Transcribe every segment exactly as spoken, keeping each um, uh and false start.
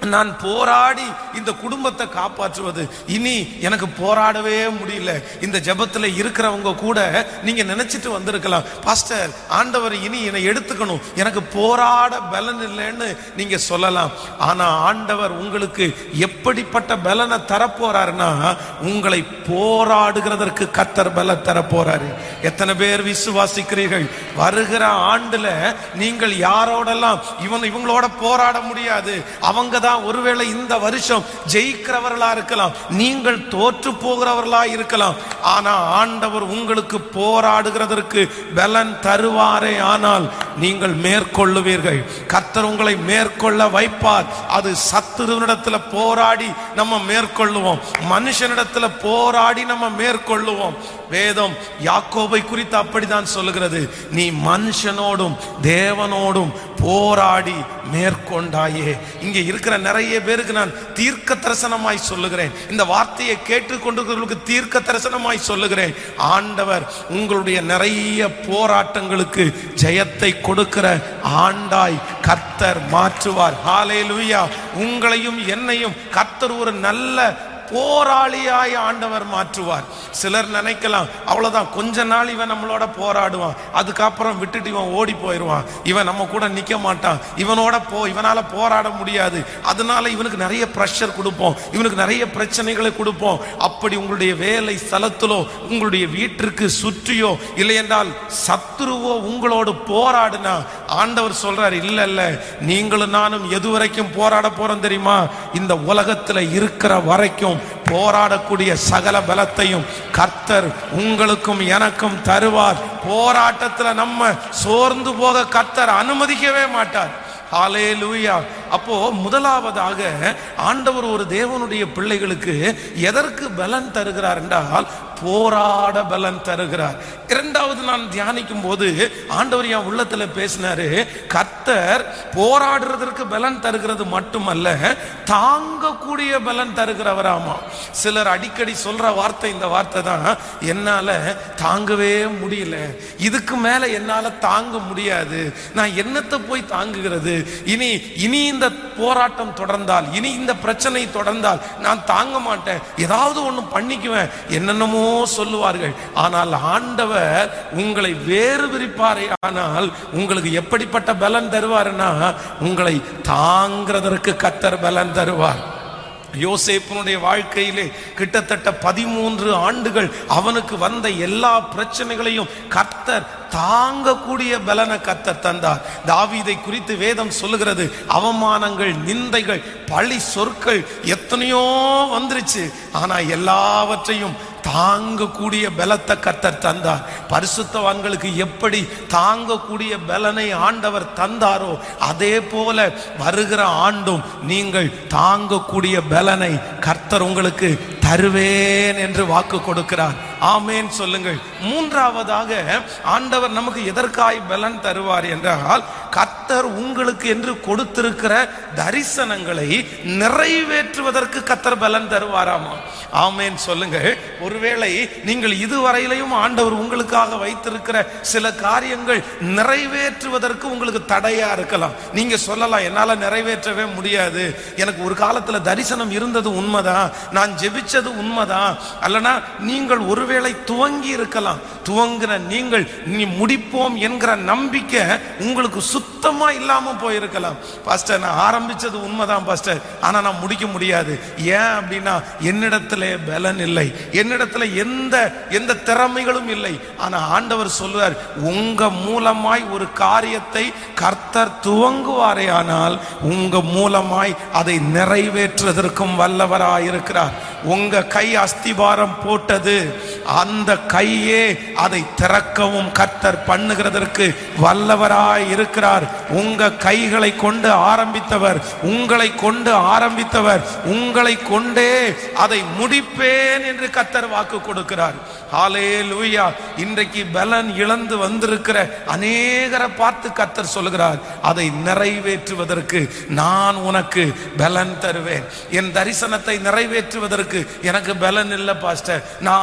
நான் போராடி இந்த குடும்பத்தை காப்பாற்றுவது, இனி எனக்கு போராடவே முடியல. இந்த ஜெபத்துல இருக்கிறவங்க கூட நீங்க நினைச்சிட்டு வந்திருக்கலாம், பாஸ்டர் ஆண்டவர் இனி என்னை எடுத்துக்கணும், எனக்கு போராட பலன் இல்லைன்னு நீங்க சொல்லலாம். ஆனா ஆண்டவர் உங்களுக்கு எப்படிப்பட்ட பலனை தரப்போறாருன்னா, உங்களை போராடுகிறதற்கு கர்த்தர் பலன் தரப்போறாரு. எத்தனை பேர் விசுவாசிக்கிறீர்கள்? வருகிற ஆண்டுல நீங்கள் யாரோடெல்லாம் இவன் இவங்களோட போராட முடியாது, அவங்க தான் ஒருவேளை இந்த வருஷம் ஜெயிக்கிறவர்களா இருக்கலாம், நீங்கள் தோற்று போகிறவர்களா இருக்கலாம். ஆனா ஆண்டவர் உங்களுக்கு போராடுகிறதற்கு பலன் தருவாரே ஆனால் நீங்கள் மேற்கொள்ளுவீர்கள். கர்த்தர் உங்களை மேற்கொள்ள வைப்பார். அது சத்துருவினிடத்துல போராடி நம்ம மேற்கொள்ளுவோம், மனுஷனிடத்துல போராடி நம்ம மேற்கொள்ளுவோம். வேதம் யாக்கோபை குறித்து அப்படிதான் சொல்லுகிறது, நீ மனுஷனோடும் தேவனோடும் போராடி மேற்கொண்டாயே. இங்க இருக்கிற நிறைய பேருக்கு நான் தீர்க்க தரிசனமாய் சொல்லுகிறேன், இந்த வார்த்தையை கேட்டுக்கொண்டிருக்கிறவர்களுக்கு தீர்க்க தரிசனமாய் சொல்லுகிறேன், ஆண்டவர் உங்களுடைய நிறைய போராட்டங்களுக்கு ஜெயத்தை கொடுக்கிற ஆண்டாய் கர்த்தர் மாற்றுவார். ஹல்லேலூயா. உங்களையும் என்னையும் கர்த்தர் ஒரு நல்ல போராளியாய் ஆண்டவர் மாற்றுவார். சிலர் நினைக்கலாம், அவ்வளவுதான் கொஞ்ச நாள் இவன் நம்மளோட போராடுவான், அதுக்கப்புறம் விட்டுட்டு இவன் ஓடி போயிடுவான், இவன் நம்ம கூட நிக்க மாட்டான், இவனோட போ இவனால போராட முடியாது, அதனால இவனுக்கு நிறைய பிரஷர் கொடுப்போம், இவனுக்கு நிறைய பிரச்சனைகளை கொடுப்போம். அப்படி உங்களுடைய வேலை ஸ்தலத்திலோ உங்களுடைய வீட்டிற்கு சுற்றியோ இல்லை என்றால் சத்துருவோ உங்களோடு போராடுனா ஆண்டவர் சொல்றாரு, இல்ல இல்ல நீங்களும் நானும் எது வரைக்கும் போராட போறோம் தெரியுமா? இந்த உலகத்துல இருக்கிற வரைக்கும் போராடக்கூடிய சகல பலத்தையும் கர்த்தர் உங்களுக்கும் எனக்கும் தருவார். போராட்டத்துல நம்ம சோர்ந்து போக கர்த்தர் அனுமதிக்கவே மாட்டார். ஹல்லேலூயா. அப்போ முதலாவதாக ஆண்டவர் ஒரு தேவனுடைய பிள்ளைகளுக்கு எதற்கு பலன் தருகிறார் என்றால் போராட பலன் தருகிறார். இரண்டாவது நான் தியானிக்கும் போது ஆண்டவர் என் உள்ளத்துல பேசினாரு, கர்த்தர் போராடுறதற்கு பலன் தருகிறது மட்டுமல்ல, தாங்கக்கூடிய பலன் தருகிறவராமா. சிலர் அடிக்கடி சொல்ற வார்த்தை இந்த வார்த்தை தான், என்னால தாங்கவே முடியல, இதுக்கு மேல என்னால தாங்க முடியாது, நான் என்னத்தை போய் தாங்குகிறது, இனி இனி இந்த போராட்டம் தொடர்ந்தால், இனி இந்த பிரச்சனை தொடர்ந்தால் நான் தாங்க மாட்டேன், ஏதாவது ஒண்ணு பண்ணிக்குவேன், என்னென்னமோ சொல்லுவார்கள். ஆனால் ஆண்டவர் உங்களை வேறு விரிப்பாரே ஆனால் உங்களுக்கு எப்படிப்பட்ட பலன் தருவார்னா, உங்களை தாங்கிறதற்கு கர்த்தர் பலன் தருவார். யோசேப்பினுடைய வாழ்க்கையிலே கிட்டத்தட்ட பதிமூன்று ஆண்டுகள் அவனுக்கு வந்த எல்லா பிரச்சனைகளையும் கர்த்தர் தாங்கக்கூடிய பலனை கர்த்தர் தந்தார். தாவீதை குறித்து வேதம் சொல்லுகிறது, அவமானங்கள், நிந்தைகள், பழி சொற்கள் எத்தனையோ வந்துருச்சு, ஆனா எல்லாவற்றையும் தாங்கக்கூடிய பலத்தை கர்த்தர் தந்தார். பரிசுத்தவான்களுக்கு எப்படி தாங்கக்கூடிய பலனை ஆண்டவர் தந்தாரோ அதே போல வருகிற ஆண்டும் நீங்கள் தாங்கக்கூடிய பலனை கர்த்தர் உங்களுக்கு தருவேன் என்று வாக்கு கொடுக்கிறார். ஆமேன் சொல்லுங்கள். மூன்றாவதாக ஆண்டவர் நமக்கு எதற்காய் பலன் தருவார் என்றால், கர்த்தர் உங்களுக்கு என்று கொடுத்திருக்கிற தரிசனங்களை நிறைவேற்றுவதற்கு கர்த்தர் பலன் தருவாராமா. ஆமேன் சொல்லுங்கள். ஒருவேளை நீங்கள் இதுவரையிலையும் ஆண்டவர் உங்களுக்காக வைத்திருக்கிற சில காரியங்கள் நிறைவேற்றுவதற்கு உங்களுக்கு தடையா இருக்கலாம். நீங்க சொல்லலாம், என்னால நிறைவேற்றவே முடியாது, எனக்கு ஒரு காலத்துல தரிசனம் இருந்தது உண்மைதான், நான் ஜெபிச்சது உண்மைதான், அல்லனா நீங்கள் ஒருவேளை துவங்கி இருக்கலாம். துவங்கின நீங்கள் நீ முடிப்போம் என்கிற நம்பிக்கை உங்களுக்கு சுத்தமா இல்லாம போயிருக்கலாம். பாஸ்டர், நான் ஆரம்பிச்சது உண்மைதான் பாஸ்டர், ஆனா நான் முடிக்க முடியாது. ஏன் அப்படின்னா என்னிடத்துல பலன் இல்லை, என்னிடத்துல எந்த எந்த திறமைகளும் இல்லை. ஆனா ஆண்டவர் சொல்றார், உங்க மூலமாய் ஒரு காரியத்தை கர்த்தர் துவங்குவாரே ஆனால் உங்க மூலமாய் அதை நிறைவேற்றுவதற்கும் வல்லவராய் இருக்கிறார். உங்க கை அஸ்திபாரம் போட்டது, அந்த கையே அதை திறக்கவும் கர்த்தர் பண்ணுகிறதற்கு வல்லவராய் இருக்கிறார். உங்க கைகளை கொண்டு ஆரம்பித்தவர், உங்களை கொண்டு ஆரம்பித்தவர் உங்களை கொண்டே அதை முடிப்பேன் என்று கர்த்தர் வாக்கு கொடுக்கிறார். ஹல்லேலூயா. இன்றைக்கு பலன் இழந்து வந்திருக்கிற அநேகரை பார்த்து கர்த்தர் சொல்கிறார், அதை நிறைவேற்றுவதற்கு நான் உனக்கு பலன் தருவேன். என் தரிசனத்தை நிறைவேற்றுவதற்கு எனக்கு பலன் இல்லை பாஸ்டர், நான் ஆரம்பிச்ச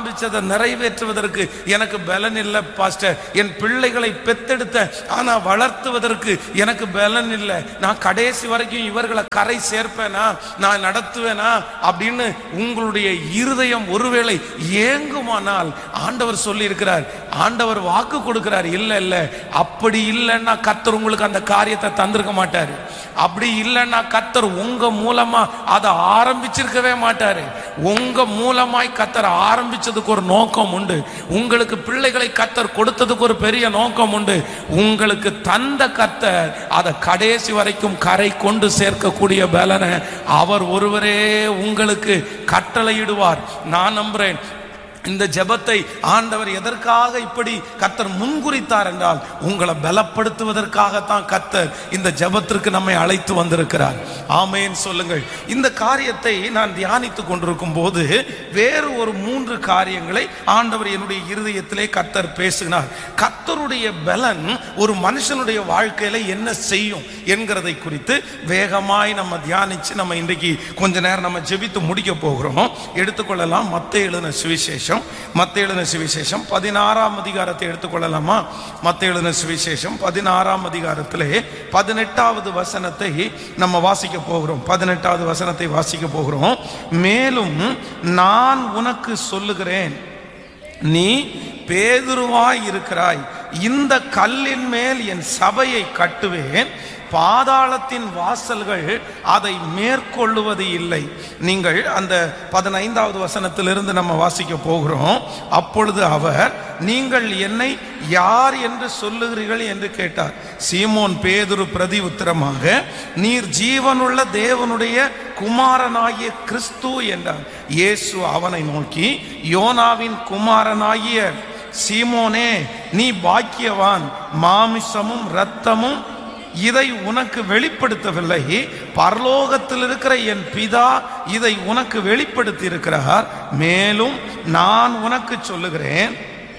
ஆரம்பிச்சதை நிறைவேற்றுவதற்கு எனக்கு பலன் இல்லை பாஸ்டர். என் பிள்ளைகளை பெத்தெடுத்த ஆனா வளர்த்துவதற்கு எனக்கு பலன் இல்லை. நான் கடைசி வரைக்கும் இவர்களை கரை சேர்ப்பேனா, நான் நடத்துவேனா அப்படின்னு உங்களுடைய இருதயம் ஒருவேளை ஏங்குமானால் ஆண்டவர் சொல்லி இருக்கிறார், ஆண்டவர் வாக்கு கொடுக்கிறார், இல்ல இல்ல அப்படி இல்லைன்னா கர்த்தர் உங்களுக்கு அந்த காரியத்தை தந்திருக்க மாட்டாரு. அப்படி இல்லைன்னா கர்த்தர் உங்க மூலமா அதை ஆரம்பிச்சிருக்கவே மாட்டாரு. உங்க மூலமாய் கர்த்தர் ஆரம்பிச்சதுக்கு ஒரு நோக்கம் உண்டு. உங்களுக்கு பிள்ளைகளை கர்த்தர் கொடுத்ததுக்கு ஒரு பெரிய நோக்கம் உண்டு. உங்களுக்கு தந்த கர்த்தர் அதை கடைசி வரைக்கும் கரை கொண்டு சேர்க்கக்கூடிய பலனை அவர் ஒருவரே உங்களுக்கு கட்டளையிடுவார். நான் நம்புறேன் இந்த ஜெபத்தை ஆண்டவர் எதற்காக இப்படி கர்த்தர் முன்குறித்தார் என்றால் உங்களை பலப்படுத்துவதற்காகத்தான் கர்த்தர் இந்த ஜெபத்திற்கு நம்மை அழைத்து வந்திருக்கிறார். ஆமென் சொல்லுங்கள். இந்த காரியத்தை நான் தியானித்துக் கொண்டிருக்கும் போது வேறு ஒரு மூன்று காரியங்களை ஆண்டவர் என்னுடைய இருதயத்திலே கர்த்தர் பேசினார். கர்த்தருடைய பலன் ஒரு மனுஷனுடைய வாழ்க்கையில என்ன செய்யும் என்கிறதை குறித்து வேகமாய் நம்ம தியானிச்சு நம்ம இன்றைக்கு கொஞ்ச நேரம் நம்ம ஜெபித்து முடிக்க போகிறோம். எடுத்துக்கொள்ளலாம் மத்தேயு எழுதின சுவிசேஷம். மத்தேயு எழுதின சுவிசேஷம் பதினாறாம் அதிகாரத்தை எடுத்துக்கொள்ளலாமா? மத்தேயு எழுதின சுவிசேஷம் பதினாறாம் அதிகாரத்திலே பதினெட்டாவது வசனத்தை நம்ம வாசிக்க போகிறோம். பதினெட்டாவது வசனத்தை வாசிக்க போகிறோம். மேலும் நான் உனக்கு சொல்லுகிறேன், நீ பேதுருவாய் இருக்கிறாய், இந்த கல்லின் மேல் என் சபையை கட்டுவேன், பாதாளத்தின் வாசல்கள் அதை மேற்கொள்ளுவது இல்லை. நீங்கள் அந்த பதினைந்தாவது வசனத்திலிருந்து நம்ம வாசிக்க போகிறோம். அப்பொழுது அவர், நீங்கள் என்னை யார் என்று சொல்லுகிறீர்கள் என்று கேட்டார். சீமோன் பேதுரு பிரதி உத்தரமாக, நீர் ஜீவனுள்ள தேவனுடைய குமாரனாகிய கிறிஸ்து என்றார். இயேசு அவனை நோக்கி, யோனாவின் குமாரனாகிய சீமோனே, நீ பாக்கியவான், மாமிசமும் இரத்தமும் இதை உனக்கு வெளிப்படுத்தவில்லை, பரலோகத்தில் இருக்கிற என் பிதா இதை உனக்கு வெளிப்படுத்தி இருக்கிறார். மேலும் நான் உனக்கு சொல்லுகிறேன்,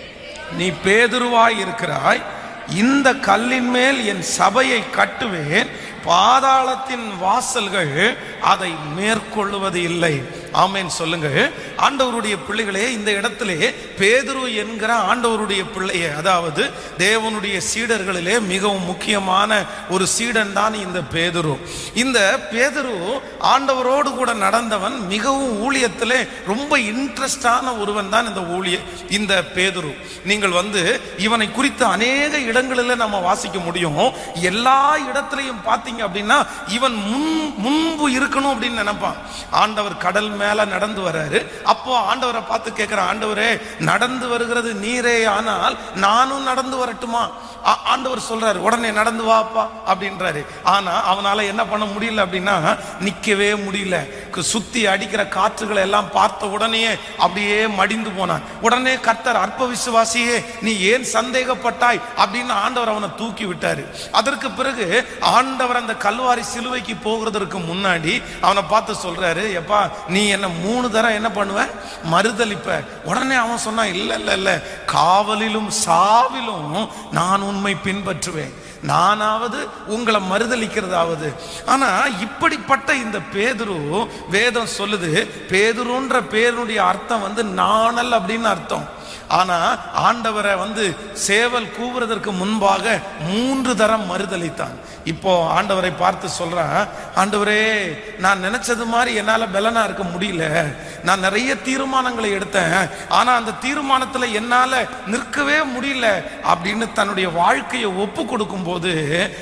நீ பேதுருவாய் இருக்கிறாய், இந்த கல்லின் மேல் என் சபையை கட்டுவேன், பாதாளத்தின் வாசல்கள் அதை மேற்கொள்ளுவது இல்லை. ஆமென் சொல்லுங்க. ஆண்டவருடைய பிள்ளைகளே, இந்த இடத்திலே பேதுரு என்கிற ஆண்டவருடைய பிள்ளையே, அதாவது தேவனுடைய சீடர்களிலே மிகவும் முக்கியமான ஒரு சீடன் தான் இந்த பேதுரு. இந்த பேதுரு ஆண்டவரோடு கூட நடந்தவன், மிகவும் ஊழியத்திலே ரொம்ப இன்ட்ரெஸ்டான ஒருவன் தான் இந்த ஊழிய இந்த பேதுரு. நீங்கள் வந்து இவனை குறித்து அநேக இடங்களில் நம்ம வாசிக்க முடியும். எல்லா இடத்திலையும் பார்த்தீங்க அப்படின்னா இவன் முன் முன்பு இருக்கணும் அப்படின்னு நினைப்பான். ஆண்டவர் கடல் மேல நடந்து வர்றாரு. அப்போ ஆண்டவரை பார்த்து கேட்கிற, ஆண்டவரே நடந்து வருகிறது நீரே, ஆனால் நானும் நடந்து வரட்டுமா? ஆண்டவர் சொல்றாரு, உடனே நடந்து வாப்பா அப்படின்றாரு. ஆனா அவனால என்ன பண்ண முடியல அப்படின்னா, நிக்கவே முடியல. சுத்தி அடிக்கிற காற்றுகளை எல்லாம் பார்த்த உடனே அப்படியே மடிந்து போனான். உடனே கர்த்தர், அற்ப விசுவாசியே நீ ஏன் சந்தேகப்பட்டாய் அப்படின்னு ஆண்டவர் அவனை தூக்கி விட்டாரு. அதற்கு பிறகு ஆண்டவர் அந்த கல்வாரி சிலுவைக்கு போகிறதற்கு முன்னாடி அவனை பார்த்து சொல்றாரு, எப்பா நீ என்ன மூணு தரம் என்ன பண்ணுவ, மறுதலிப்ப. உடனே அவன் சொன்னான், இல்ல இல்ல இல்ல, காவலிலும் சாவிலும் நான் உண்மை பின்பற்றுவேன், நானாவது உங்களை மறுதலிக்கிறதாவது. ஆனா இப்படிப்பட்ட இந்த பேதுரு, வேதம் சொல்லுது பேதுருன்ற பேருடைய அர்த்தம் வந்து நாணல் அப்படின்னு அர்த்தம். ஆனா ஆண்டவரை வந்து சேவல் கூவுறதற்கு முன்பாக மூன்று தரம் மறுதலித்தான். இப்போ ஆண்டவரை பார்த்து சொல்றான், ஆண்டவரே நான் நினைச்சது மாதிரி என்னால பலனா இருக்க முடியல, நான் நிறைய தீர்மானங்களை எடுத்தேன், ஆனா அந்த தீர்மானத்துல என்னால நிற்கவே முடியல அப்படின்னு தன்னுடைய வாழ்க்கையை ஒப்பு கொடுக்கும் போது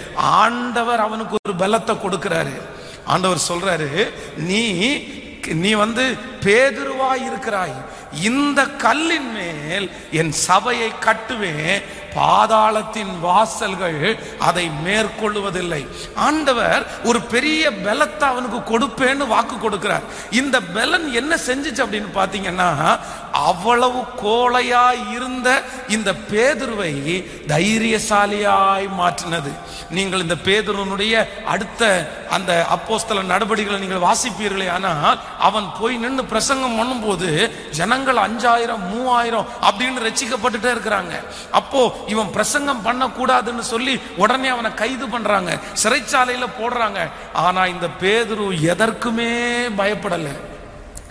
ஆண்டவர் அவனுக்கு ஒரு பலத்தை கொடுக்கிறாரு. ஆண்டவர் சொல்றாரு, நீ நீ வந்து பேதுருவாய் இருக்கிறாய், இந்த கல்லின் மேல் என் சபையை கட்டுவேன், பாதாளத்தின் வாசல்கள் அதை மேற்கொள்ளுவதில்லை. ஆண்டவர் ஒரு பெரிய பலத்தை அவனுக்கு கொடுப்பேன்னு வாக்கு கொடுக்கிறார். இந்த பலன் என்ன செஞ்சுச்சு அப்படின்னு பாத்தீங்கன்னா, அவ்வளவு கோழையா இருந்த இந்த பேதுருவை தைரியசாலியாய் மாற்றினது. நீங்கள் இந்த பேதுருனுடைய அடுத்த அந்த அப்போஸ்தல நடவடிக்கைகளை நீங்கள் வாசிப்பீர்களே, ஆனால் அவன் போய் நின்று பிரசங்கம் பண்ணும் போது ஜனங்கள் அஞ்சாயிரம் மூவாயிரம் அப்படின்னு ரட்சிக்கப்பட்டுட்டே இருக்கிறாங்க. அப்போ இவன் பிரசங்கம் பண்ண கூடாதுன்னு சொல்லி உடனே அவனை கைது பண்றாங்க, சிறைச்சாலையில போடுறாங்க. ஆனா இந்த பேதுரு எதற்குமே பயப்படல.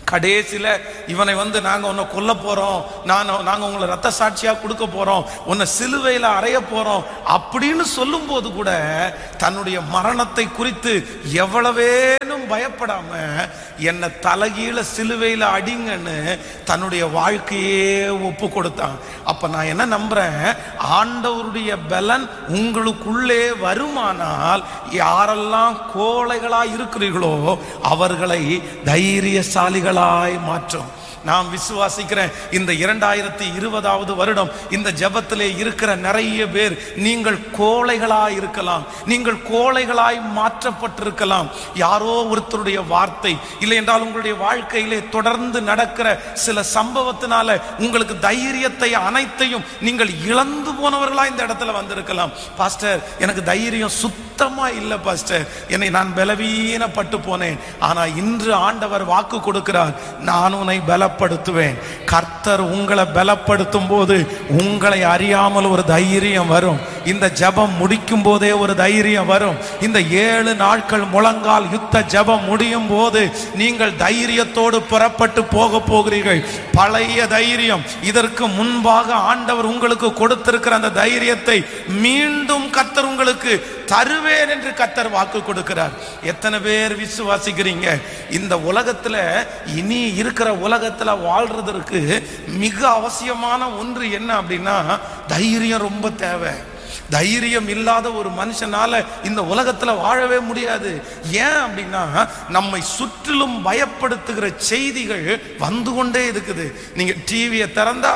கடைசியில இவனை வந்து நாங்க உன்னை கொல்ல போறோம், நான் நாங்க உங்களை ரத்த சாட்சியா கொடுக்க போறோம், உன்னை சிலுவையில அறைய போறோம் அப்படின்னு சொல்லும் போது கூட தன்னுடைய மரணத்தை குறித்து எவ்வளவேனும் பயப்படாம என்னை தலகீழ சிலுவையில அடிங்கன்னு தன்னுடைய வாழ்க்கையே ஒப்பு கொடுத்தான். அப்ப நான் என்ன நம்புறேன், ஆண்டவருடைய பலன் உங்களுக்குள்ளே வருமானால் யாரெல்லாம் கோழைகளா இருக்கிறீர்களோ அவர்களை தைரியசாலிகள் மாற்றும். நான் விசுவாசிக்கிறேன் இந்த இரண்டாயிரத்தி இருபதாவது வருடம் இந்த ஜெபத்திலே இருக்கிற நிறைய பேர் நீங்கள் கோழைகளாய் இருக்கலாம், நீங்கள் கோழைகளாய் மாற்றப்பட்டிருக்கலாம். யாரோ ஒருத்தருடைய வார்த்தை இல்லை என்றால் உங்களுடைய வாழ்க்கையிலே தொடர்ந்து நடக்கிற சில சம்பவத்தினால உங்களுக்கு தைரியத்தை அனைத்தையும் நீங்கள் இழந்து போனவர்களா இந்த இடத்துல வந்திருக்கலாம். பாஸ்டர், எனக்கு தைரியம் சுத்தமா இல்லை பாஸ்டர், என்னை நான் பலவீனப்பட்டு போனேன். ஆனா இன்று ஆண்டவர் வாக்கு கொடுக்கிறார், நான் உன்னை பல பலப்படுத்துவேன். கர்த்தர் உங்களை பலப்படுத்தும் போது உங்களை அறியாமல் ஒரு தைரியம் வரும். இந்த ஜெபம் முடிக்கும் போதே ஒரு தைரியம் வரும். இந்த ஏழு நாட்கள் முழங்கால் யுத்த ஜெபம் முடியும் போது நீங்கள் தைரியத்தோடு புறப்பட்டு போக போகிறீர்கள். பழைய தைரியம், இதற்கு முன்பாக ஆண்டவர் உங்களுக்கு கொடுத்திருக்கிற அந்த தைரியத்தை மீண்டும் கர்த்தர் உங்களுக்கு தருவேன் என்று கர்த்தர் வாக்கு கொடுக்கிறார். எத்தனை பேர் விசுவாசிக்கிறீங்க? இந்த உலகத்துல இனி இருக்கிற உலகத்துல வாழ்றதற்கு மிக அவசியமான ஒன்று என்ன அப்படின்னா தைரியம் ரொம்ப தேவை. தைரியம் இல்லாத ஒரு மனுஷனால இந்த உலகத்துல வாழவே முடியாது. ஏன் அப்படின்னா நம்மை சுற்றிலும் பயப்படுத்துகிற செய்திகள் வந்து கொண்டே இருக்குது. நீங்க டிவியை திறந்தா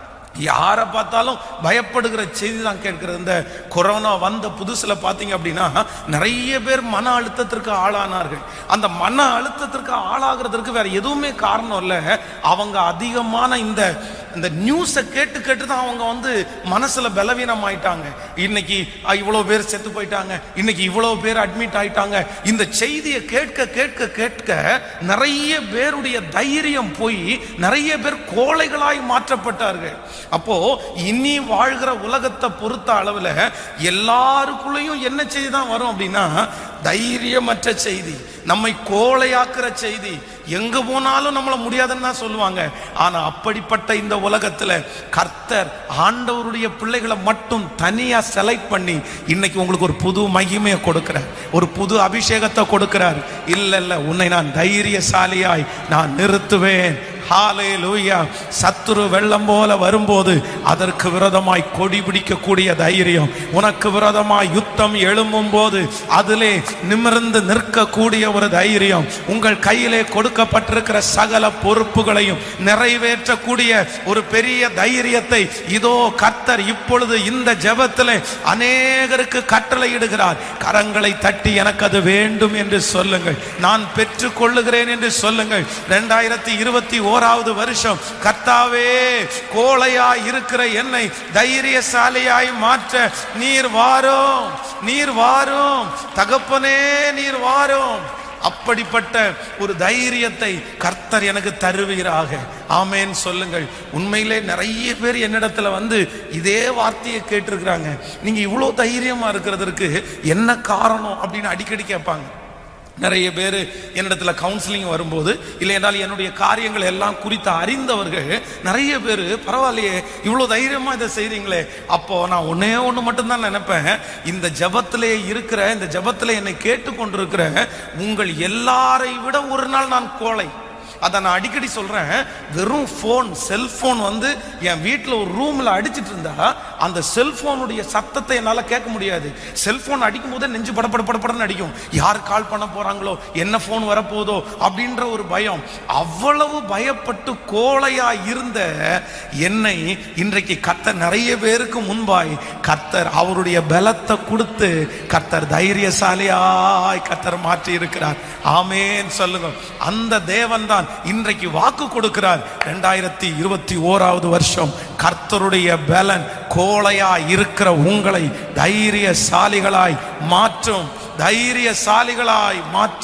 யாரை பார்த்தாலும் பயப்படுகிற செய்தி தான் கேட்கிறது. இந்த கொரோனா வந்த புதுசுல பாத்தீங்க அப்படின்னா நிறைய பேர் மன அழுத்தத்திற்கு ஆளானார்கள். அந்த மன அழுத்தத்திற்கு ஆளாகிறதுக்கு வேற எதுவுமே காரணம் இல்லை, அவங்க அதிகமான இந்த இந்த நியூஸை கேட்டு கேட்டு தான் அவங்க வந்து மனசுல பலவீனம் ஆயிட்டாங்க. இன்னைக்கு இவ்வளவு பேர் செத்து போயிட்டாங்க, இன்னைக்கு இவ்வளவு பேர் அட்மிட் ஆயிட்டாங்க. இந்த செய்தியை கேட்க கேட்க கேட்க நிறைய பேருடைய தைரியம் போய் நிறைய பேர் கோழைகளாய் மாற்றப்பட்டார்கள். அப்போ இனி வாழ்கிற உலகத்தை பொறுத்த அளவுல எல்லாருக்குள்ளேயும் என்ன செய்தி தான் வரும் அப்படின்னா தைரியமற்ற செய்தி, நம்மை கோழையாக்குற செய்தி. எங்க போனாலும் நம்மள முடியாதுன்னு தான் சொல்லுவாங்க. ஆனா அப்படிப்பட்ட இந்த உலகத்துல கர்த்தர் ஆண்டவருடைய பிள்ளைகளை மட்டும் தனியா செலக்ட் பண்ணி இன்னைக்கு உங்களுக்கு ஒரு புது மகிமையை கொடுக்கிறார், ஒரு புது அபிஷேகத்தை கொடுக்கிறார். இல்ல இல்ல, உன்னை நான் தைரியசாலியாய் நான் நிறுத்துவேன். ஹல்லேலூயா. சத்துரு வெள்ளம் போல வரும்போது அதற்கு விரோதமாய் கொடி பிடிக்கக்கூடிய தைரியம், உனக்கு விரோதமாய் யுத்தம் எழும்பும் போது அதிலே நிமிர்ந்து நிற்கக்கூடிய ஒரு தைரியம், உங்கள் கையிலே கொடுக்கப்பட்டிருக்கிற சகல பொறுப்புகளையும் நிறைவேற்றக்கூடிய ஒரு பெரிய தைரியத்தை இதோ கர்த்தர் இப்பொழுது இந்த ஜெபத்திலே அநேகருக்கு கட்டளையிடுகிறார். கரங்களை தட்டி எனக்கு அது வேண்டும் என்று சொல்லுங்கள், நான் பெற்றுக் கொள்ளுகிறேன் என்று சொல்லுங்கள். இரண்டாயிரத்தி இருபத்தி ஓராவது வருஷம் கர்த்தாவே, கோழையா இருக்கிற என்னை தைரியசாலியாய் மாற்ற நீர் வாரும், நீர் வாரும் தகப்பனே, நீர் வாரும். அப்படிப்பட்ட ஒரு தைரியத்தை கர்த்தர் எனக்கு தருவீராக. ஆமேன் சொல்லுங்கள். உண்மையிலே நிறைய பேர் என்னிடத்துல வந்து இதே வார்த்தையை கேட்டிருக்கிறாங்க, நீங்க இவ்வளவு தைரியமா இருக்கிறதுக்கு என்ன காரணம் அப்படின்னு அடிக்கடி கேட்பாங்க. நிறைய பேர் என்னிடத்துல கவுன்சிலிங் வரும்போது இல்லை என்றால் என்னுடைய காரியங்கள் எல்லாம் குறித்து அறிந்தவர்கள் நிறைய பேர், பரவாயில்லையே இவ்வளோ தைரியமா இதை செய்றீங்களே. அப்போ நான் ஒன்னே ஒன்று மட்டும்தான் நினைப்பேன், இந்த ஜெபத்திலே இருக்கிற, இந்த ஜெபத்திலே என்னை கேட்டுக்கொண்டிருக்கிற உங்கள் எல்லாரை விட ஒரு நாள் நான் கோழை. அதை நான் அடிக்கடி சொல்றேன். வெறும் போன், செல்போன் வந்து என் வீட்டில் ஒரு ரூம்ல அடிச்சிட்டு இருந்தா அந்த செல்போனுடைய சத்தத்தை என்னால கேட்க முடியாது. செல்போன் அடிக்கும் போதே நெஞ்சு படப்பட படப்படன்னு அடிக்கும். யார் கால் பண்ண போறாங்களோ, என்ன போன் வரப்போதோ அப்படின்ற ஒரு பயம். அவ்வளவு பயப்பட்டு கோழையா இருந்த என்னை இன்றைக்கு கர்த்தர் நிறைய பேருக்கு முன்பாய் கர்த்தர் அவருடைய பலத்தை கொடுத்து கர்த்தர் தைரியசாலியாய் கர்த்தர் மாற்றி இருக்கிறார். ஆமேன் சொல்லுங்க. அந்த தேவன் தான் இன்றைக்கு வாக்கு கொடுக்கிறார். இரண்டாயிரத்தி இருபத்தி ஓராவது வருஷம் கர்த்தருடைய பலன் கோழையா இருக்கிற உங்களை தைரியசாலிகளாய் மாற்றும், தைரியசாலிகளாய் மாற்றும்.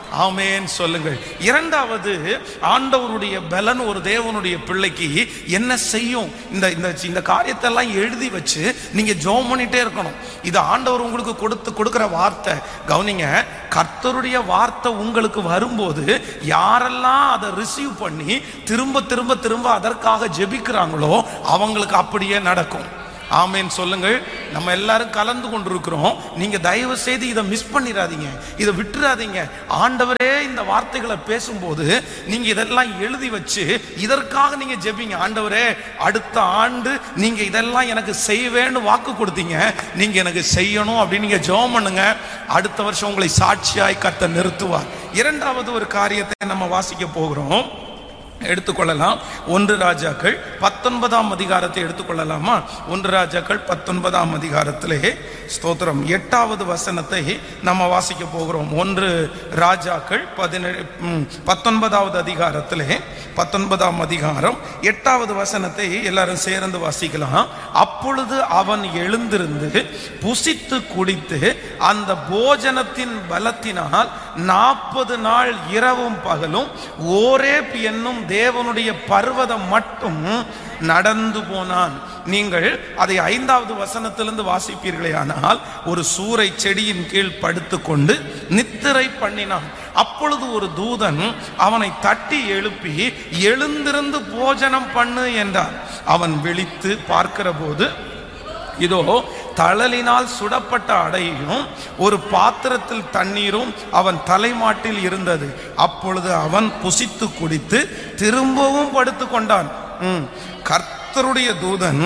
ஆமென் சொல்லுங்கள். இரண்டாவது, ஆண்டவருடைய பலன் ஒரு தேவனுடைய பிள்ளைக்கு என்ன செய்யும்? இந்த இந்த காரியத்தை எல்லாம் எழுதி வச்சு நீங்க ஜெபம் பண்ணிட்டே இருக்கணும். இது ஆண்டவர் உங்களுக்கு கொடுத்து கொடுக்கிற வார்த்தை. கவனிங்க, கர்த்தருடைய வார்த்தை உங்களுக்கு வரும்போது யாரெல்லாம் அதை ரிசீவ் பண்ணி திரும்ப திரும்ப திரும்ப அதற்காக ஜெபிக்கிறாங்களோ அவங்களுக்கு அப்படியே நடக்கும். ஆமென் சொல்லுங்கள். நம்ம எல்லாரும் கலந்து கொண்டிருக்கிறோம். நீங்க தயவு செய்து இதை மிஸ் பண்ணிடாதீங்க, இதை விட்டுறாதீங்க. ஆண்டவரே இந்த வார்த்தைகளை பேசும்போது நீங்க இதெல்லாம் எழுதி வச்சு இதற்காக நீங்க ஜெபிங்க. ஆண்டவரே, அடுத்த ஆண்டு நீங்க இதெல்லாம் எனக்கு செய்வேன்னு வாக்கு கொடுத்தீங்க, நீங்க எனக்கு செய்யணும் அப்படின்னு நீங்க ஜெபம் பண்ணுங்க. அடுத்த வருஷம் உங்களை சாட்சியாய் கர்த்தர் நிறுத்துவார். இரண்டாவது ஒரு காரியத்தை நம்ம வாசிக்க போகிறோம், எடுத்துக்கொள்ளலாம். ஒன்று ராஜாக்கள் பத்தொன்பதாம் அதிகாரத்தை எடுத்துக்கொள்ளலாமா? ஒன்று ராஜாக்கள் பத்தொன்பதாம் அதிகாரத்திலே ஸ்தோத்திரம் எட்டாவது வசனத்தை நம்ம வாசிக்க போகிறோம். ஒன்று ராஜாக்கள் பதினேழு பத்தொன்பதாவது அதிகாரத்திலே பத்தொன்பதாம் அதிகாரம் எட்டாவது வசனத்தை எல்லாரும் சேர்ந்து வாசிக்கலாம். அப்பொழுது அவன் எழுந்திருந்து புசித்து குடித்து அந்த போஜனத்தின் பலத்தினால் நாற்பது நாள் இரவும் பகலும் ஓரேப் என்னும் தேவனுடைய பர்வதம் மட்டும் நடந்து போனான். நீங்கள் அதை ஐந்தாவது வசனத்திலிருந்து வாசிப்பீர்களே ஆனால், ஒரு சூரை செடியின் கீழ் படுத்துக்கொண்டு நித்திரை பண்ணினான். அப்பொழுது ஒரு தூதன் அவனை தட்டி எழுப்பி எழுந்திருந்து போஜனம் பண்ணு என்றார். அவன் விழித்து பார்க்கிற போது இதோ தழலினால் சுடப்பட்ட அடையும் ஒரு பாத்திரத்தில் தண்ணீரும் அவன் தலைமாட்டில் இருந்தது. அப்பொழுது அவன் புசித்து குடித்து திரும்பவும் படுத்து கொண்டான். கர்த்தருடைய தூதன்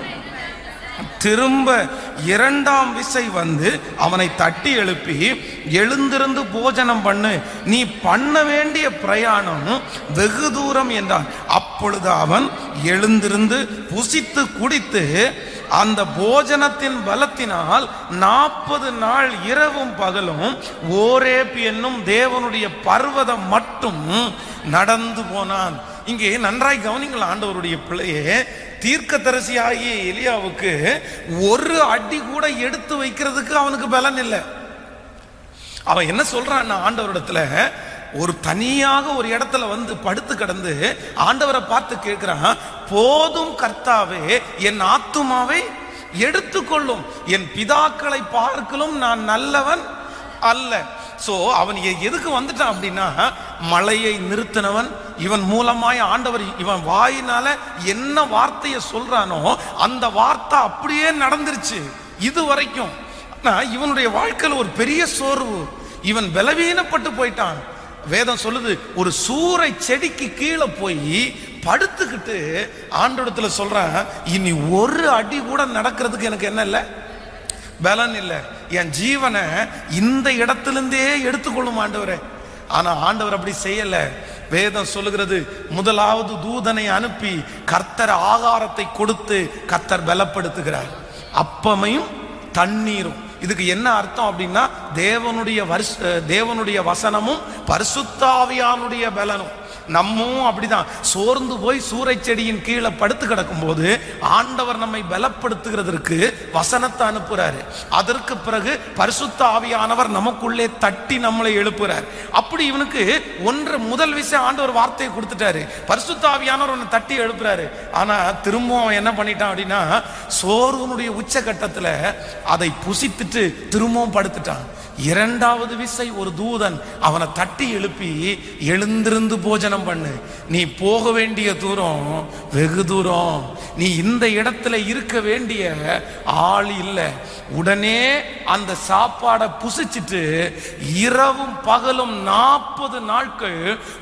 திரும்ப இரண்டாம் விசை வந்து அவனை தட்டி எழுப்பி எழுந்திருந்து போஜனம் பண்ணு, நீ பண்ண வேண்டிய பிரயாணம் வெகு தூரம் என்றான். அப்பொழுது அவன் எழுந்திருந்து புசித்து குடித்து அந்த போஜனத்தின் பலத்தினால் நாற்பது நாள் இரவும் பகலும் ஓரேப் என்னும் தேவனுடைய பர்வதம் மட்டும் நடந்து போனான். இங்கே நன்றாய் கவனிங்கள், ஆண்டவருடைய பிள்ளையே, தீர்க்கதரிசியாகிய எலியாவுக்கு ஒரு அடி கூட எடுத்து வைக்கிறதுக்கு அவனுக்கு பலன் இல்லை. அவன் என்ன சொல்றான் ஆண்டவரிடத்துல, ஒரு தனியாக ஒரு இடத்துல வந்து படுத்து கிடந்து ஆண்டவரை பார்த்து கேட்கிறான், போதும் கர்த்தாவே, என் ஆத்துமாவை எடுத்துக்கொள்ளும், என் பிதாக்களை பார்க்கலும் நான் நல்லவன் அல்ல. சோ அவன் எதுக்கு வந்துட்டான் அப்படின்னா, மழையை நிறுத்தினவன் இவன் மூலமாய் ஆண்டவர் இவன் வாயினால என்ன வார்த்தையை சொல்றானோ அந்த வார்த்தை அப்படியே நடந்துருச்சு இது வரைக்கும். இவனுடைய வாழ்க்கையில் ஒரு பெரிய சோர்வு, இவன் பலவீனப்பட்டு போயிட்டான். வேதம் சொல்லுது, ஒரு சூறை செடிக்கு கீழே போய் படுத்துக்கிட்டு ஆண்டவரிடத்துல சொல்றான், இனி ஒரு அடி கூட நடக்கிறதுக்கு எனக்கு என்ன இல்லை, பலன் இல்லை, என் ஜீவனை இந்த இடத்திலிருந்தே எடுத்துக்கொள்ளும் ஆண்டவரே. ஆனா ஆண்டவர் அப்படி செய்யல. வேதம் சொல்லுகிறது, முதலாவது தூதனை அனுப்பி கர்த்தர் ஆகாரத்தை கொடுத்து கர்த்தர் பலப்படுத்துகிறார், அப்பமையும் தண்ணீரும். இதுக்கு என்ன அர்த்தம் அப்படின்னா, தேவனுடைய வருஷ தேவனுடைய வசனமும் பரிசுத்த ஆவியானுடைய பலனும். நம்மும் அப்படிதான் சோர்ந்து போய் சூறை செடியின் கீழே படுத்து கிடக்கும் போது ஆண்டவர் நம்மை பலப்படுத்துகிறதற்கு வசனத்தை அனுப்புறாரு. அதற்கு பிறகு பரிசுத்த ஆவியானவர் நமக்குள்ளே தட்டி நம்மளை எழுப்புறார். அப்படி இவனுக்கு ஒன்று முதல் விஷயம் ஆண்டவர் வார்த்தையை கொடுத்துட்டாரு, பரிசுத்த ஆவியானவர் அவனை தட்டி எழுப்புறாரு. ஆனா திரும்பவும் அவன் என்ன பண்ணிட்டான் அப்படின்னா, சோர்வனுடைய உச்சகட்டத்துல அதை புசித்துட்டு திரும்பவும் படுத்துட்டான். இரண்டாவது விசை ஒரு தூதன் அவனை தட்டி எழுப்பி எழுந்திருந்து போஜனம் பண்ணு, நீ போக வேண்டிய தூரம் வெகு தூரம், நீ இந்த இடத்துல இருக்க வேண்டிய ஆள் இல்லை. உடனே அந்த சாப்பாடை புசிச்சிட்டு இரவும் பகலும் நாற்பது நாட்கள்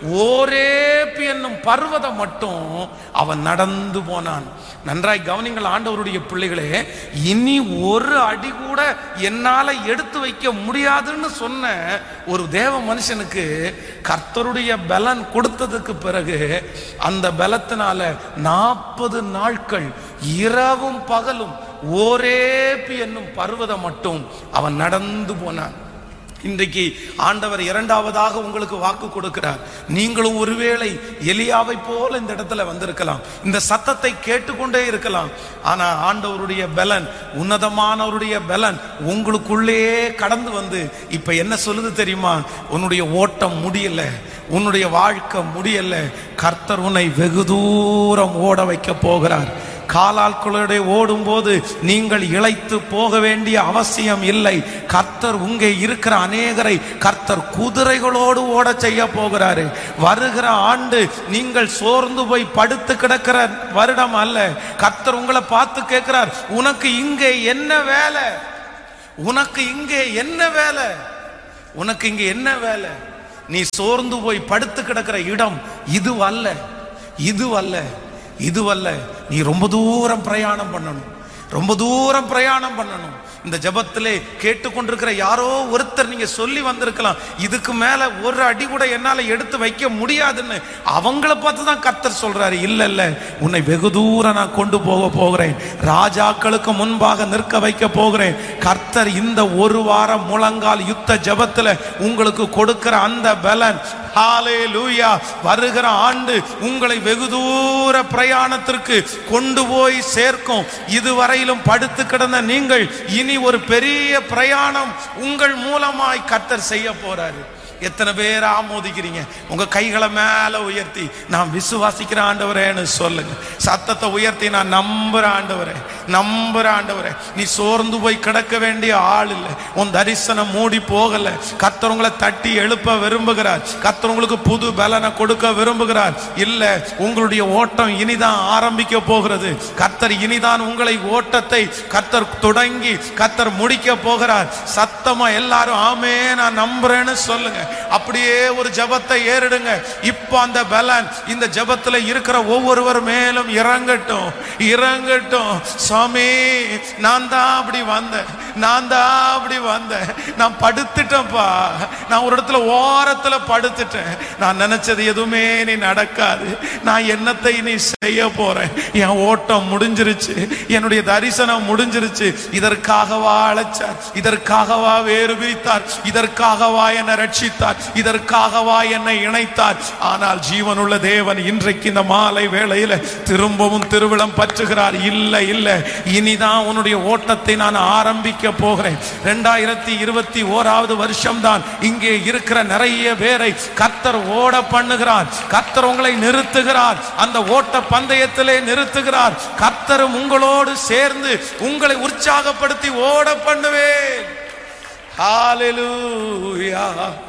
ஓரேப் என்னும் பர்வதம் மட்டும் அவன் நடந்து போனான். நன்றாய் கவனிங்கள் ஆண்டவருடைய பிள்ளைகளே, இனி ஒரு அடி கூட என்னால எடுத்து வைக்க முடியாதுன்னு சொன்ன ஒரு தேவ மனுஷனுக்கு கர்த்தருடைய பலன் கொடுத்ததுக்கு பிறகு அந்த பலத்தினால நாற்பது நாட்கள் இரவும் பகலும் ஓரேப் என்னும் பர்வதம் மட்டும் அவன் நடந்து போனான். இன்றைக்கு ஆண்டவர் இரண்டாவதாக உங்களுக்கு வாக்கு கொடுக்கிறார். நீங்களும் ஒருவேளை எலியாவை போல இந்த இடத்துல வந்திருக்கலாம், இந்த சத்தத்தை கேட்டுக்கொண்டே இருக்கலாம். ஆனா ஆண்டவருடைய பலன், உன்னதமானவருடைய பலன் உங்களுக்குள்ளே கடந்து வந்து இப்ப என்ன சொல்லுது தெரியுமா? உன்னுடைய ஓட்டம் முடியல, உன்னுடைய வாழ்க்கை முடியல, கர்த்தர் உன்னை வெகு தூரம் ஓட வைக்க போகிறார். காலாட்களோட ஓடும் போது நீங்கள் இளைத்து போக வேண்டிய அவசியம் இல்லை. கர்த்தர் உங்கே இருக்கிற அநேகரை கர்த்தர் குதிரைகளோடு ஓட செய்ய போகிறாரு. வருகிற ஆண்டு நீங்கள் சோர்ந்து போய் படுத்து கிடக்கிற வருடம் அல்ல. கர்த்தர் உங்களை பார்த்து கேட்கிறார், உனக்கு இங்கே என்ன வேலை? உனக்கு இங்கே என்ன வேலை? உனக்கு இங்கே என்ன வேலை? நீ சோர்ந்து போய் படுத்து கிடக்கிற இடம் இதுவல்ல, இதுவல்ல, இதுவல்ல. நீ ரொம்ப தூரம் பிரயாணம் பண்ணணும், ரொம்ப தூரம் பிரயாணம் பண்ணணும். இந்த ஜெபத்திலே கேட்டுக்கொண்டிருக்கிற யாரோ ஒருத்தர் நீங்க சொல்லி வந்திருக்கலாம், இதுக்கு மேல ஒரு அடி கூட என்னால எடுத்து வைக்க முடியாதுன்னு. அவங்கள பார்த்து தான் கர்த்தர் சொல்றாரு, இல்ல இல்ல, உன்னை வெகு தூரம் நான் கொண்டு போக போகிறேன், ராஜாக்களுக்கு முன்பாக நிற்க வைக்க போகிறேன். கர்த்தர் இந்த ஒரு வாரம் முழங்கால் யுத்த ஜெபத்துல உங்களுக்கு கொடுக்கிற அந்த பலன், ஹல்லேலூயா, வருகிற ஆண்டு உங்களை வெகு தூர பிரயாணத்திற்கு கொண்டு போய் சேர்க்கும். இதுவரையிலும் படுத்து கிடந்த நீங்கள் இனி ஒரு பெரிய பிரயாணம் உங்கள் மூலமாய் கர்த்தர் செய்ய போறாரு. எத்தனை பேர் ஆமோதிக்கிறீங்க? உங்க கைகளை மேல உயர்த்தி நான் விசுவாசிக்கிற ஆண்டவரேன்னு சொல்லுங்க. சத்தத்தை உயர்த்தி நான் நம்புற ஆண்டவரே, நம்புற ஆண்டவரே. நீ சோர்ந்து போய் கிடக்க வேண்டிய ஆள் இல்லை. உன் தரிசனம் மூடி போகல. கர்த்தர் உங்களை தட்டி எழுப்ப விரும்புகிறார். கர்த்தர் உங்களுக்கு புது பலனை கொடுக்க விரும்புகிறார். இல்ல, உங்களுடைய ஓட்டம் இனிதான் ஆரம்பிக்க போகிறது. கர்த்தர் இனிதான் உங்களை ஓட்டத்தை கர்த்தர் தொடங்கி கர்த்தர் முடிக்க போகிறார். சத்தமா எல்லாரும் ஆமே நான் நம்புறேன்னு சொல்லுங்க. அப்படியே ஒரு ஜெபத்தை ஏறிடுங்க. இப்ப அந்த பலன் இந்த ஜெபத்துல இருக்கிற ஒவ்வொருவர் மேலும் இறங்கட்டும், இறங்கட்டும். சாமி, நான் தான் அப்படி வந்தேன், நான் தான் அப்படி வந்தேன், நான் படுத்துட்டேன்ப்பா, நான் ஒரு இடத்துல ஓரத்துல படுத்துட்டேன், நான் நினைச்சது எதுவுமே நீ நடக்காது, நான் என்னத்தை நீ செய்ய போறேன், என் ஓட்டம் முடிஞ்சிருச்சு, என்னுடைய தரிசனம் முடிஞ்சிருச்சு. இதற்காகவா அழைச்சார்? இதற்காகவா வேறு பிரித்தார்? இதற்காகவா என்னை ரட்சித்தார்? இதற்காகவா என்னை இணைத்தார்? ஆனால் ஜீவனுள்ள தேவன் இன்றைக்கு இந்த மாலை வேளையில திரும்பவும் திருவிழம் பற்றுகிறார். இல்ல இல்ல, இனிதான் உன்னுடைய ஓட்டத்தை நான் ஆரம்பிக்க போகிறேன். இரண்டாயிரத்தி இருபத்தி ஓராவது வருஷம் தான். இங்கே இருக்கிற நிறைய பேரை கர்த்தர் ஓட பண்ணுகிறார். கர்த்தர் உங்களை நிறுத்துகிறார், அந்த ஓட்ட பந்தயத்திலே நிறுத்துகிறார். கர்த்தரும் உங்களோடு சேர்ந்து உங்களை உற்சாகப்படுத்தி ஓட பண்ணுவேன். ஹல்லேலூயா,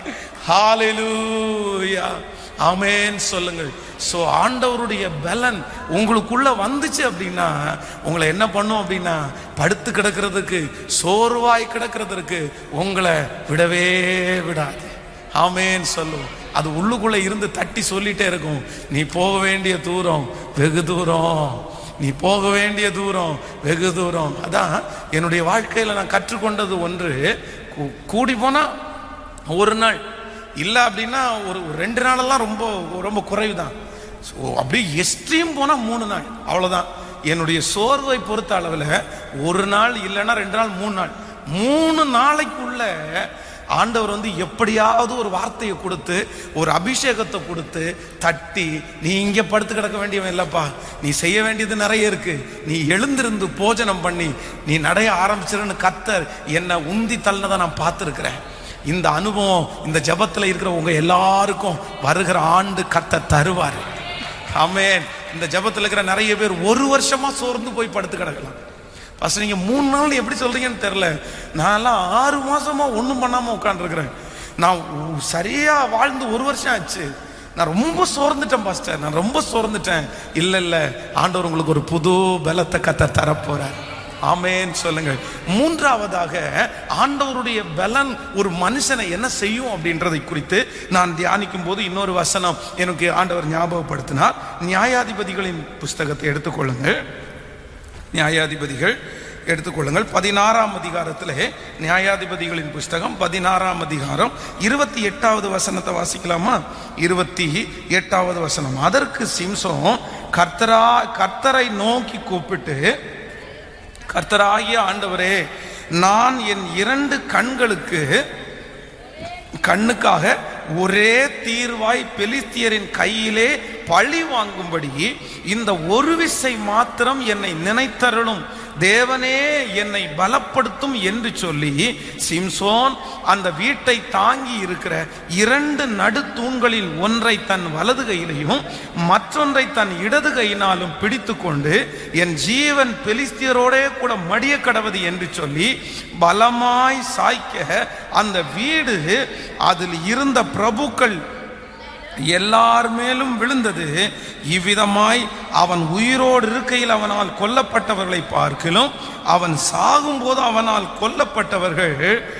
ஹல்லேலூயா, ஆமென் சொல்லுங்கள். சோ ஆண்டவருடைய பலன் உங்களுக்குள்ள வந்துச்சு அப்படின்னா உங்களை என்ன பண்ணும் அப்படின்னா, படுத்து கிடக்கிறதுக்கு, சோர்வாய் கிடக்கிறதுக்கு உங்களை விடவே விடாது. ஆமென் சொல்லுவோம். அது உள்ளுக்குள்ள இருந்து தட்டி சொல்லிட்டே இருக்கும், நீ போக வேண்டிய தூரம் வெகு தூரம், நீ போக வேண்டிய தூரம் வெகு தூரம். அதான் என்னுடைய வாழ்க்கையில நான் கற்றுக்கொண்டது ஒன்று, கூடி போனா ஒரு நாள் இல்லை அப்படின்னா ஒரு ரெண்டு நாளெல்லாம் ரொம்ப ரொம்ப குறைவு தான். அப்படியே எஸ்ட்ரீம் போனா மூணு நாள், அவ்வளவுதான். என்னுடைய சோர்வை பொறுத்த அளவில் ஒரு நாள் இல்லைன்னா ரெண்டு நாள், மூணு நாள், மூணு நாளைக்குள்ள ஆண்டவர் வந்து எப்படியாவது ஒரு வார்த்தையை கொடுத்து, ஒரு அபிஷேகத்தை கொடுத்து தட்டி, நீ இங்கே படுத்து கிடக்க வேண்டியவன் இல்லப்பா, நீ செய்ய வேண்டியது நிறைய இருக்கு, நீ எழுந்திருந்து போஜனம் பண்ணி நீ நடைய ஆரம்பிச்சிருன்னு கர்த்தர் என்னை உந்தி தள்ளினதை நான் பார்த்துருக்கிறேன். இந்த அனுபவம் இந்த ஜெபத்தில் இருக்கிற உங்க எல்லாருக்கும் வருகிற ஆண்டு கர்த்தர் தருவார். ஆமென். இந்த ஜெபத்தில் இருக்கிற நிறைய பேர் ஒரு வருஷமா சோர்ந்து போய் படுத்து கிடக்கலாம். ஃபர்ஸ்ட் நீங்க மூணு நாள் எப்படி சொல்றீங்கன்னு தெரியல. நான்லாம் ஆறு மாசமா ஒன்றும் பண்ணாம உட்காந்துருக்கிறேன். நான் சரியா வாழ்ந்து ஒரு வருஷம் ஆச்சு. நான் ரொம்ப சோர்ந்துட்டேன் பாஸ்டர், நான் ரொம்ப சோர்ந்துட்டேன். இல்ல இல்ல, ஆண்டவர் உங்களுக்கு ஒரு புது பலத்தை கர்த்தர் தரப்போறார். ஆமென் சொல்லுங்கள். மூன்றாவதாக ஆண்டவருடைய பலன் ஒரு மனுஷனை என்ன செய்யும் அப்படின்றதை குறித்து நான் தியானிக்கும் போது இன்னொரு வசனம் எனக்கு ஆண்டவர் ஞாபகப்படுத்தினார். நியாயாதிபதிகளின் புஸ்தகத்தை எடுத்துக்கொள்ளுங்கள். நியாயாதிபதிகள் எடுத்துக்கொள்ளுங்கள். பதினாறாம் அதிகாரத்திலே நியாயாதிபதிகளின் புஸ்தகம் பதினாறாம் அதிகாரம் இருபத்தி எட்டாவது வசனத்தை வாசிக்கலாமா? இருபத்தி எட்டாவது வசனம். அதற்கு சிம்சோன் கர்த்தரா கர்த்தரை நோக்கி கூப்பிட்டு, கர்த்தராகிய ஆண்டவரே, நான் என் இரண்டு கண்களுக்கு கண்ணுக்காக ஒரே தீர்வாய் பெலிஸ்தியரின் கையிலே பழி வாங்கும்படி இந்த ஒரு விசை மாத்திரம் என்னை நினைத்தருளும், தேவனே என்னை பலப்படுத்தும் என்று சொல்லி சிம்சோன் அந்த வீட்டை தாங்கி இருக்கிற இரண்டு நடு தூண்களில் ஒன்றை தன் வலது கையிலையும் மற்றொன்றை தன் இடது கையினாலும் பிடித்து கொண்டு என் ஜீவன் பெலிஸ்தியரோடே கூட மடிய கடவது என்று சொல்லி பலமாய் சாய்க்க அந்த வீடு அதில் இருந்த பிரபுக்கள் எல்லார் மேலும் விழுந்தது. இவ்விதமாய் அவன் உயிரோடு இருக்கையில் அவனால் கொல்லப்பட்டவர்களை பார்க்கிலும் அவன் சாகும் போது அவனால் கொல்லப்பட்டவர்கள்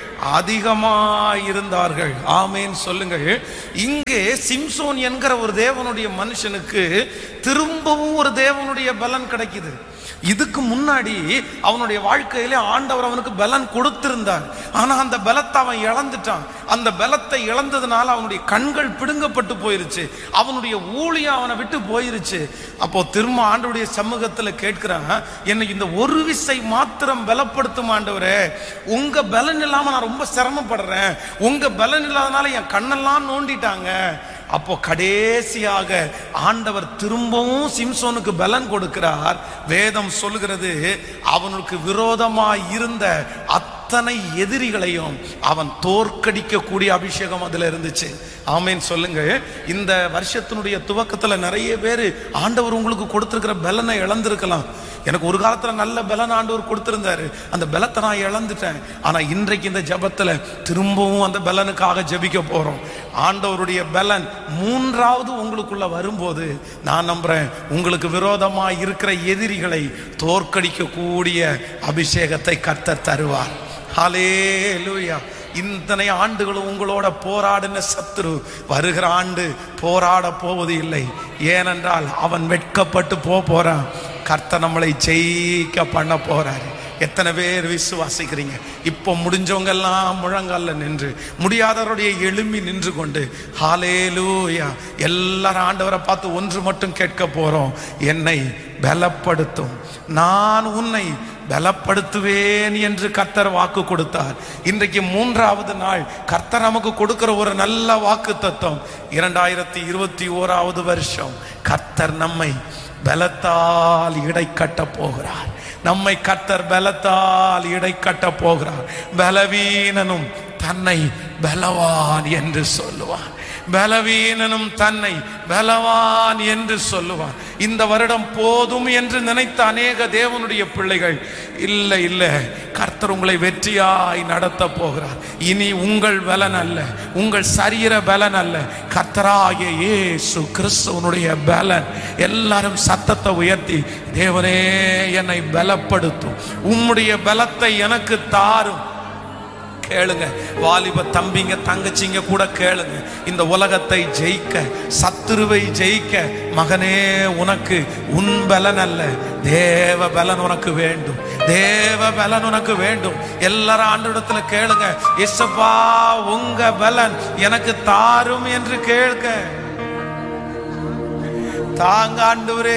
அதிகமாயிருந்தார்கள். ஆமேன் சொல்லுங்கள். இங்கே சிம்சோன் என்கிற ஒரு தேவனுடைய மனுஷனுக்கு திரும்பவும் ஒரு தேவனுடைய பலன் கிடைக்குது. இதுக்கு முன்னாடி அவனுடைய வாழ்க்கையிலே ஆண்டவர் அவனுக்கு பலன் கொடுத்திருந்தார். ஆனா அந்த பலத்தை அவன் இழந்துட்டான். அந்த பலத்தை இழந்ததுனால அவனுடைய கண்கள் பிடுங்கப்பட்டு போயிருச்சு, அவனுடைய ஊழியம் அவனை விட்டு போயிருச்சு. அப்போ திரும்ப ஆண்டவருடைய சமூகத்துல கேட்கிறான், என்னை இந்த ஒரு விசை மாத்திரம் பலப்படுத்தும் ஆண்டவரே, உங்க பலன் இல்லாம நான் ரொம்ப சிரமப்படுறேன், உங்க பலன் இல்லாதனால என் கண்ணெல்லாம் நோண்டிட்டாங்க. அப்போ கடைசியாக ஆண்டவர் திரும்பவும் சிம்சோனுக்கு பலன் கொடுக்கிறார். வேதம் சொல்லுகிறது, அவனுக்கு விரோதமாய் இருந்த அத்தனை எதிரிகளையும் அவன் தோற்கடிக்க கூடிய அபிஷேகம் அதுல இருந்துச்சு. ஆமேன் சொல்லுங்க. இந்த வருஷத்தினுடைய துவக்கத்துல நிறைய பேர் ஆண்டவர் உங்களுக்கு கொடுத்திருக்கிற பலனை இழந்திருக்கலாம். எனக்கு ஒரு காலத்துல நல்ல பலன் ஆண்டவர் கொடுத்திருந்தாரு, அந்த பலத்தை நான் இழந்துட்டேன். ஆனா இன்றைக்கு இந்த ஜபத்துல திரும்பவும் அந்த பலனுக்காக ஜபிக்க போறோம். ஆண்டவருடைய பலன் மூன்றாவது உங்களுக்குள்ள வரும்போது நான் நம்புறேன், உங்களுக்கு விரோதமா இருக்கிற எதிரிகளை தோற்கடிக்க கூடிய அபிஷேகத்தை கர்த்தர் தருவார். ஹல்லேலூயா. இத்தனை ஆண்டுகளும் உங்களோட போராடின சத்துரு வருகிற ஆண்டு போராட போவது இல்லை. ஏனென்றால் அவன் வெட்கப்பட்டு போ போறான். கர்த்தர் நம்மளை ஜெயிக்க பண்ண போறாரு. எத்தனை பேர் விசுவாசிக்கிறீங்க? இப்போ முடிஞ்சவங்க எல்லாம் முழங்கால நின்று, முடியாதவருடைய எழும்பி நின்று கொண்டு ஹல்லேலூயா எல்லாரும் ஆண்டவரை பார்த்து ஒன்று மட்டும் கேட்க போறோம், என்னை பலப்படுத்தும், நான் உன்னை பலப்படுத்துவேன் என்று கர்த்தர் வாக்கு கொடுத்தார். இன்றைக்கு மூன்றாவது நாள் கர்த்தர் நமக்கு கொடுக்கிற ஒரு நல்ல வாக்கு தத்துவம். இரண்டாயிரத்தி இருபத்தி ஓராவது வருஷம் கர்த்தர் நம்மை பலத்தால் இடை கட்ட போகிறார். நம்மை கர்த்தர் பலத்தால் இடை கட்ட போகிறார். பலவீனனும் தன்னை பலவான் என்று சொல்லுவான். பலவீனனும் தன்னை பலவான் என்று சொல்லுவான். இந்த வருடம் போதும் என்று நினைத்த அநேக தேவனுடைய பிள்ளைகள், இல்லை இல்லை, கர்த்தர் உங்களை வெற்றியாய் நடத்த போகிறார். இனி உங்கள் பலன் அல்ல, உங்கள் சரீர பலன் அல்ல, கர்த்தராகிய இயேசு கிறிஸ்துவனுடைய பலன். எல்லாரும் சத்தத்தை உயர்த்தி, தேவனே என்னை பலப்படுத்தும், உம்முடைய பலத்தை எனக்கு தாரும். கேளுங்க, வாலிப தம்பிங்க தங்கச்சிங்க கூட கேளுங்க. இந்த உலகத்தை ஜெயிக்க, சத்துருவை ஜெயிக்க, மகனே உனக்கு உன் பலன் அல்ல, தேவ பலன் உனக்கு வேண்டும், தேவ பலன் உனக்கு வேண்டும். எல்லாரும் ஆண்டவரிடத்துல கேளுங்க, இயேசுப்பா உங்க பலன் எனக்கு தாரும் என்று கேளுங்க. தாங்க ஆண்டவரே,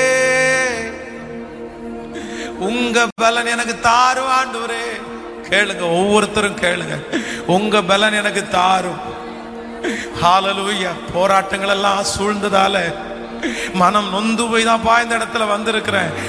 உங்க பலன் எனக்கு தாரும் ஆண்டவரே. கேளுங்க, ஒவ்வொருத்தரும் கேளுங்க, உங்க பலன் எனக்கு தாரும். ஹல்லேலூயா. போராட்டங்கள் எல்லாம் சூழ்ந்ததால மனம் நொந்து போய் தான் இந்த இடத்துல வந்திருக்கிறேன்.